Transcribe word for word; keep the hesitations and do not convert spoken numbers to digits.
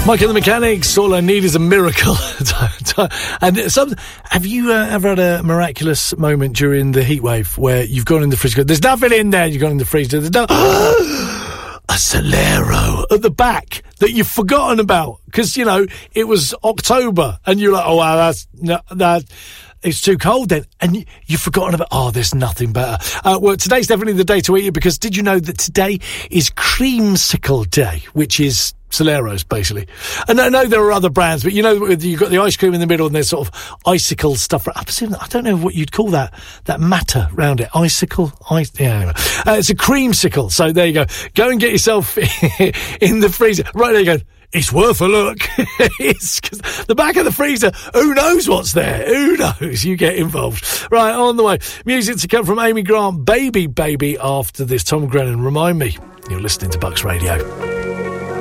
Mike and the Mechanics, all I need is a miracle. And some, have you uh, ever had a miraculous moment during the heat wave where you've gone in the fridge, there's nothing in there, you've gone in the freezer, there's no... a Solero at the back that you've forgotten about because, you know, it was October and you're like, oh, wow, that's... No, that. It's too cold then. And you, you've forgotten about, oh, there's nothing better. Uh, well, today's definitely the day to eat it because did you know that today is Creamsicle Day, which is Solero's, basically. And I know there are other brands, but you know, you've got the ice cream in the middle and there's sort of icicle stuff. I presume, I don't know what you'd call that, that matter round it. Icicle? Ice, yeah, anyway. Uh, it's a creamsicle. So there you go. Go and get yourself in the freezer. Right, there you go. It's worth a look. It's 'cause the back of the freezer, who knows what's there? Who knows? You get involved. Right, on the way. Music to come from Amy Grant, Baby Baby, after this. Tom Grennan, remind me, you're listening to Bucks Radio.